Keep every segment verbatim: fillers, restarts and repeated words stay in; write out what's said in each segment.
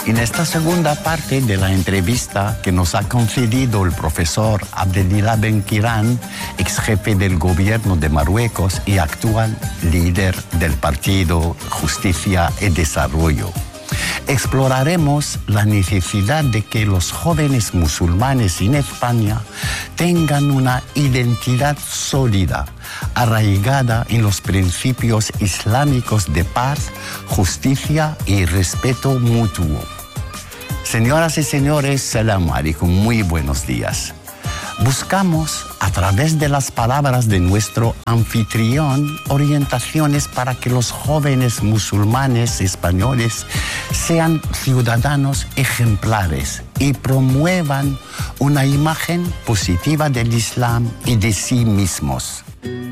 En esta segunda parte de la entrevista que nos ha concedido el profesor Abdelillah Benquirán, ex jefe del gobierno de Marruecos y actual líder del partido Justicia y Desarrollo, exploraremos la necesidad de que los jóvenes musulmanes en España tengan una identidad sólida, arraigada en los principios islámicos de paz, justicia y respeto mutuo. Señoras y señores, salam alaikum, muy buenos días. Buscamos, a través de las palabras de nuestro anfitrión, orientaciones para que los jóvenes musulmanes españoles sean ciudadanos ejemplares y promuevan una imagen positiva del Islam y de sí mismos.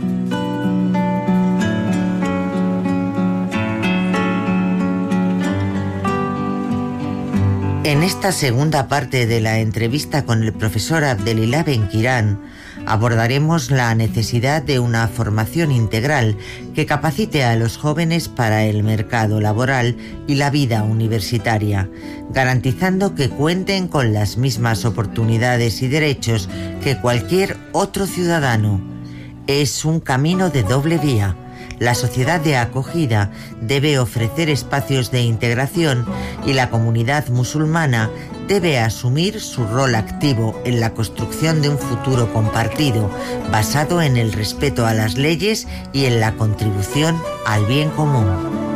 En esta segunda parte de la entrevista con el profesor Abdelillah Benquirán abordaremos la necesidad de una formación integral que capacite a los jóvenes para el mercado laboral y la vida universitaria, garantizando que cuenten con las mismas oportunidades y derechos que cualquier otro ciudadano. Es un camino de doble vía. La sociedad de acogida debe ofrecer espacios de integración y la comunidad musulmana debe asumir su rol activo en la construcción de un futuro compartido, basado en el respeto a las leyes y en la contribución al bien común.